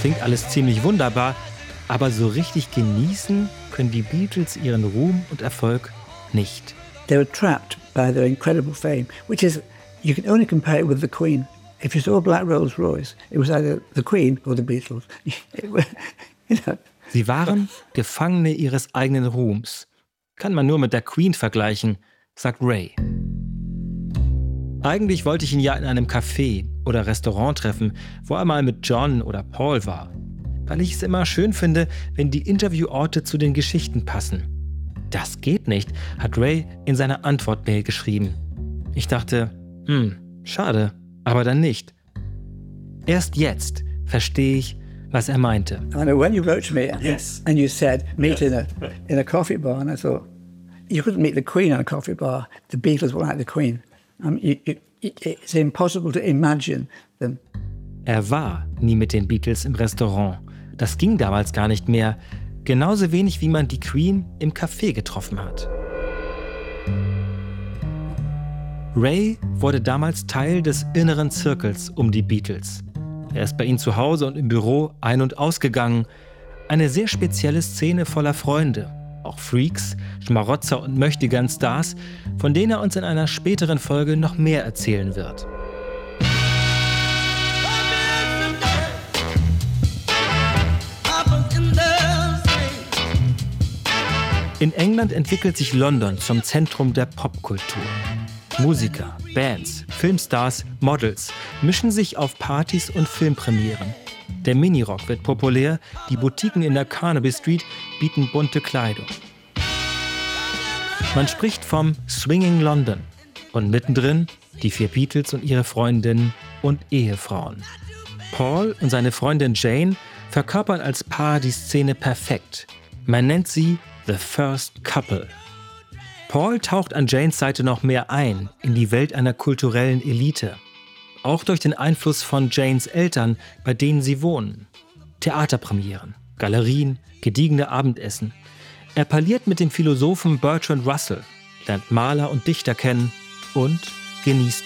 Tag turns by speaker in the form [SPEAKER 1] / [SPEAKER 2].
[SPEAKER 1] klingt alles ziemlich wunderbar, aber so richtig genießen können die Beatles ihren Ruhm und Erfolg nicht.
[SPEAKER 2] They were trapped by their incredible fame, which is, you can only compare it with the Queen. If you saw a black Rolls Royce, it was either the Queen or the Beatles. You know.
[SPEAKER 1] Sie waren Gefangene ihres eigenen Ruhms. Kann man nur mit der Queen vergleichen, sagt Ray. Eigentlich wollte ich ihn ja in einem Café oder Restaurant treffen, wo er mal mit John oder Paul war. Weil ich es immer schön finde, wenn die Intervieworte zu den Geschichten passen. Das geht nicht, hat Ray in seiner Antwortmail geschrieben. Ich dachte, schade, aber dann nicht. Erst jetzt verstehe ich, was er meinte.
[SPEAKER 2] I know when you wrote to me and you said meet in a coffee bar, and I thought you couldn't meet the Queen in a coffee bar. The Beatles were like the Queen. It's impossible to imagine them.
[SPEAKER 1] Er war nie mit den Beatles im Restaurant. Das ging damals gar nicht mehr. Genauso wenig wie man die Queen im Café getroffen hat. Ray wurde damals Teil des inneren Zirkels um die Beatles. Er ist bei ihnen zu Hause und im Büro ein- und ausgegangen. Eine sehr spezielle Szene voller Freunde. Auch Freaks, Schmarotzer und Möchtegern-Stars, von denen er uns in einer späteren Folge noch mehr erzählen wird. In England entwickelt sich London zum Zentrum der Popkultur. Musiker, Bands, Filmstars, Models mischen sich auf Partys und Filmpremieren. Der Minirock wird populär, die Boutiquen in der Carnaby Street bieten bunte Kleidung. Man spricht vom Swinging London und mittendrin die 4 Beatles und ihre Freundinnen und Ehefrauen. Paul und seine Freundin Jane verkörpern als Paar die Szene perfekt. Man nennt sie The First Couple. Paul taucht an Janes Seite noch mehr ein in die Welt einer kulturellen Elite. Auch durch den Einfluss von Janes Eltern, bei denen sie wohnen. Theaterpremieren, Galerien, gediegene Abendessen. Er parliert mit dem Philosophen Bertrand Russell, lernt Maler und Dichter kennen und genießt